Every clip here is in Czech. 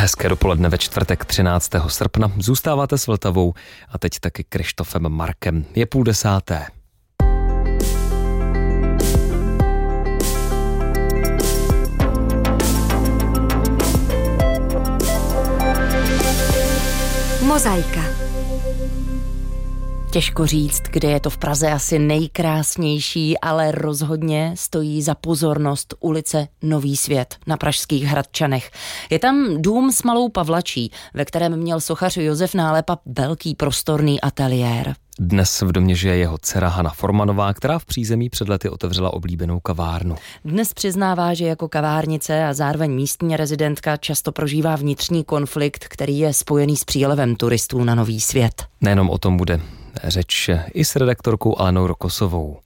Hezké dopoledne ve čtvrtek 13. srpna. Zůstáváte s Vltavou a teď taky Krištofem Markem. Je 9:30. Mozaika. Těžko říct, kde je to v Praze asi nejkrásnější, ale rozhodně stojí za pozornost ulice Nový Svět na pražských Hradčanech. Je tam dům s malou pavlačí, ve kterém měl sochař Josef Nálepa velký prostorný ateliér. Dnes v domě žije jeho dcera Hana Formanová, která v přízemí před lety otevřela oblíbenou kavárnu. Dnes přiznává, že jako kavárnice a zároveň místní rezidentka často prožívá vnitřní konflikt, který je spojený s přílevem turistů na Nový Svět. Nejenom o tom bude řeč i s redaktorkou Alenou Rokosovou.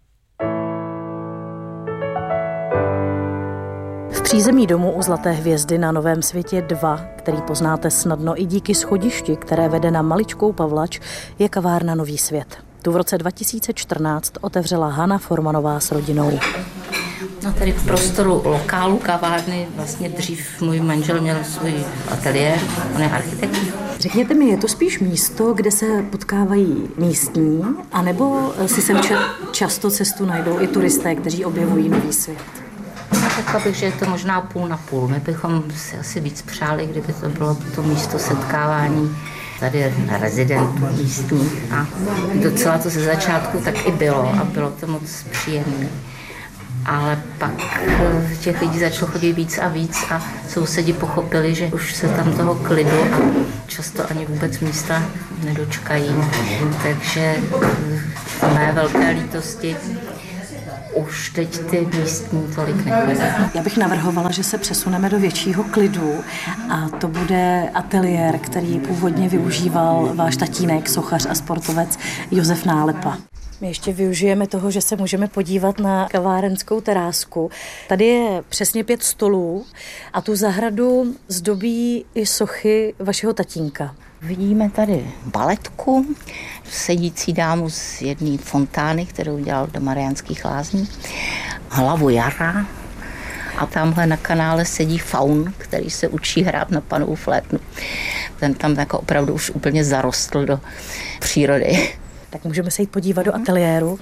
V přízemí domu u Zlaté hvězdy na Novém Světě 2, který poznáte snadno i díky schodišti, které vede na maličkou pavlač, je kavárna Nový Svět. Tu v roce 2014 otevřela Hana Formanová s rodinou. No tady v prostoru lokálu kavárny vlastně dřív můj manžel měl svůj ateliér, on je architekt. Řekněte mi, je to spíš místo, kde se potkávají místní, anebo si sem často cestu najdou i turisté, kteří objevují Nový Svět? Řekla bych, že je to možná půl na půl. My bychom si asi víc přáli, kdyby to bylo to místo setkávání tady rezidentů místních. A docela to ze začátku tak i bylo a bylo to moc příjemné. Ale pak těch lidí začalo chodit víc a víc a sousedi pochopili, že už se tam toho klidu a často ani vůbec místa nedočkají. Takže v mé velké lítosti už teď ty místní tolik nechodí. Já bych navrhovala, že se přesuneme do většího klidu a to bude ateliér, který původně využíval váš tatínek, sochař a sportovec Josef Nálepa. My ještě využijeme toho, že se můžeme podívat na kavárenskou terásku. Tady je přesně 5 stolů a tu zahradu zdobí i sochy vašeho tatínka. Vidíme tady baletku, sedící dámu z jedné fontány, kterou dělal do Mariánských Lázní, hlavu jara a tamhle na kanále sedí faun, který se učí hrát na panovou flétnu. Ten tam jako opravdu už úplně zarostl do přírody. Tak můžeme se jít podívat do ateliéru.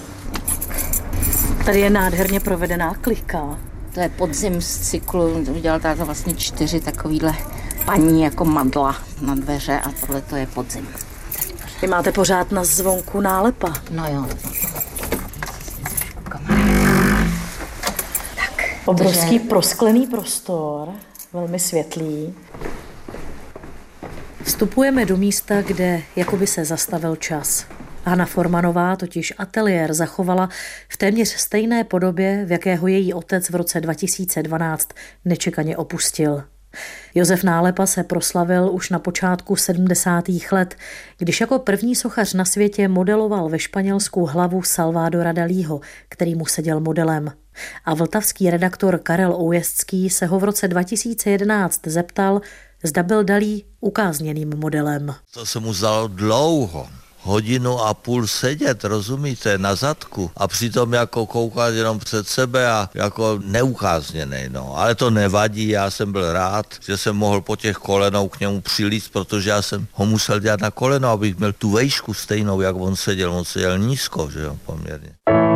Tady je nádherně provedená klika. To je podzim z cyklu, udělal táto vlastně 4 takovýhle paní jako madla na dveře a tohle to je podzim. Vy máte pořád na zvonku Nálepa. No jo. Tak. Obrovský prosklený prostor, velmi světlý. Vstupujeme do místa, kde jakoby se zastavil čas. Hana Formanová totiž ateliér zachovala v téměř stejné podobě, v jaké ho její otec v roce 2012 nečekaně opustil. Josef Nálepa se proslavil už na počátku 70. let, když jako první sochař na světě modeloval ve Španělsku hlavu Salvadora Dalího, který mu seděl modelem. A vltavský redaktor Karel Oujezcký se ho v roce 2011 zeptal, zda byl Dalí ukázněným modelem. To se mu zdalo dlouho. 1,5 hodiny sedět, rozumíte, na zadku a přitom jako koukat jenom před sebe a jako neukázněnej, no. Ale to nevadí, já jsem byl rád, že jsem mohl po těch kolenou k němu přilíst, protože já jsem ho musel dělat na koleno, abych měl tu vejšku stejnou, jak on seděl nízko, že jo, poměrně.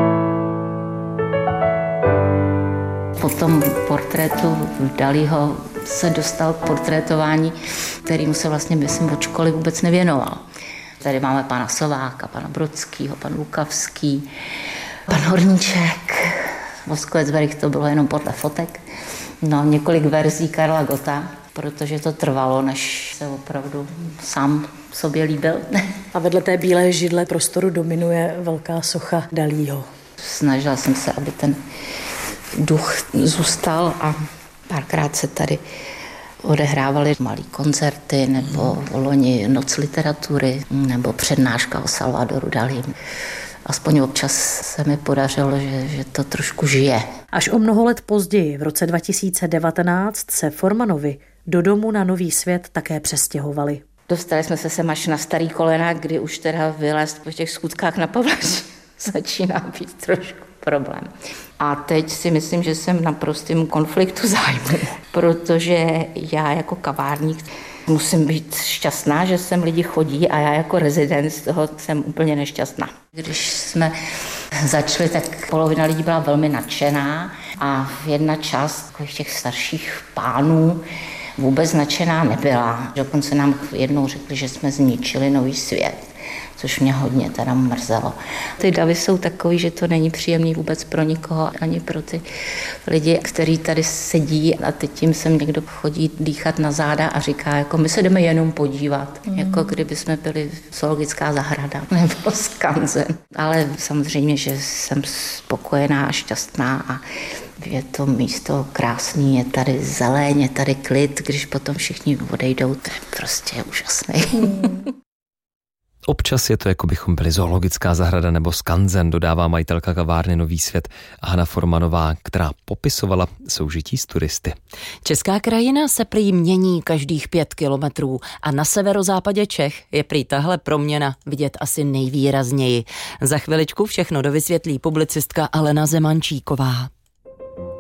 Po tom portrétu Dalího se dostal k portrétování, kterýmu se vlastně, myslím, od školy vůbec nevěnoval. Tady máme pana Sováka, pana Brodskýho, pan Lukavský, pan Horníček, Voskovec to bylo jenom podle fotek. No, několik verzí Karla Gotta, protože to trvalo, než se opravdu sám sobě líbil. A vedle té bílé židle prostoru dominuje velká socha Dalího. Snažila jsem se, aby ten duch zůstal a párkrát se tady odehrávaly malý koncerty nebo loni noc literatury nebo přednáška o Salvadoru Dalím. Aspoň občas se mi podařilo, že to trošku žije. Až o mnoho let později, v roce 2019, se Formanovi do domu na Nový Svět také přestěhovali. Dostali jsme se sem až na starý kolena, kdy už teda vylézt po těch skutkách na pavlači začíná být trošku problém. A teď si myslím, že jsem v naprostém konfliktu zájmu, protože já jako kavárník musím být šťastná, že sem lidi chodí a já jako rezident z toho jsem úplně nešťastná. Když jsme začali, tak polovina lidí byla velmi nadšená a jedna část těch starších pánů vůbec nadšená nebyla. Dokonce nám jednou řekli, že jsme zničili Nový svět, což mě hodně teda mrzelo. Ty davy jsou takový, že to není příjemný vůbec pro nikoho, ani pro ty lidi, kteří tady sedí a teď tím sem někdo chodí dýchat na záda a říká, jako my se jdeme jenom podívat, jako kdyby jsme byli zoologická zahrada nebo skanzen. Ale samozřejmě, že jsem spokojená a šťastná a je to místo krásný, je tady zeleň, je tady klid, když potom všichni odejdou, to je prostě úžasný. Občas je to, jako bychom byli zoologická zahrada nebo skanzen, dodává majitelka kavárny Nový svět Hana Formanová, která popisovala soužití s turisty. Česká krajina se prý mění každých 5 kilometrů a na severozápadě Čech je prý tahle proměna vidět asi nejvýrazněji. Za chviličku všechno dovysvětlí publicistka Alena Zemančíková.